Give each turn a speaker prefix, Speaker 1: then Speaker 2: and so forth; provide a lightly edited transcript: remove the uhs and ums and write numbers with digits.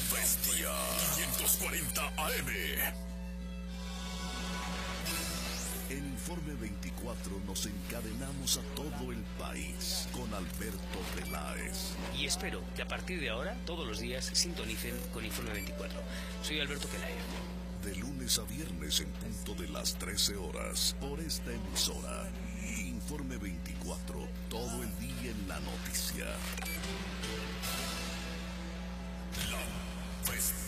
Speaker 1: Bestia 540 AM. En Informe 24 nos encadenamos a todo el país con Alberto Peláez.
Speaker 2: Y espero que a partir de ahora, todos los días, se sintonicen con Informe 24. Soy Alberto Peláez.
Speaker 1: De lunes a viernes en punto de las 13 horas, por esta emisora. Informe 24, todo el día en la noticia. La Bestia.